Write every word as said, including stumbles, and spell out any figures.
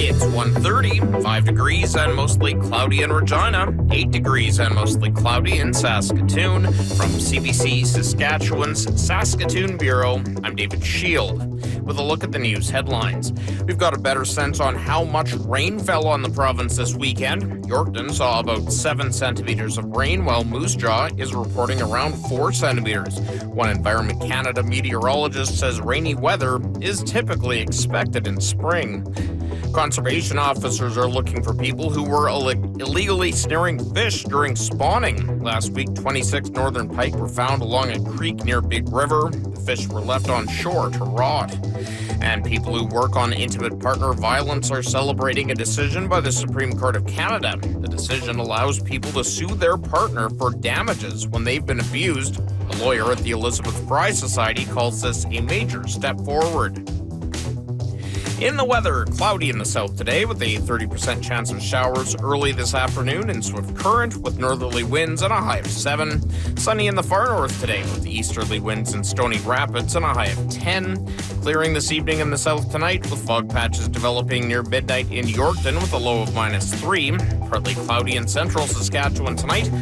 It's one thirty, five degrees and mostly cloudy in Regina, eight degrees and mostly cloudy in Saskatoon. From C B C Saskatchewan's Saskatoon Bureau, I'm David Shield. With a look at the news headlines. We've got a better sense on how much rain fell on the province this weekend. Yorkton saw about seven centimeters of rain, while Moose Jaw is reporting around four centimeters. One Environment Canada meteorologist says rainy weather is typically expected in spring. Conservation officers are looking for people who were Ill- illegally snaring fish during spawning. Last week, twenty-six northern pike were found along a creek near Big River. The fish were left on shore to rot. And people who work on intimate partner violence are celebrating a decision by the Supreme Court of Canada. The decision allows people to sue their partner for damages when they've been abused. A lawyer at the Elizabeth Fry Society calls this a major step forward. In the weather, cloudy in the south today with a thirty percent chance of showers early this afternoon in Swift Current with northerly winds and a high of seven. Sunny in the far north today with easterly winds in Stony Rapids and a high of ten. Clearing this evening in the south tonight with fog patches developing near midnight in Yorkton with a low of minus three. Partly cloudy in central Saskatchewan tonight.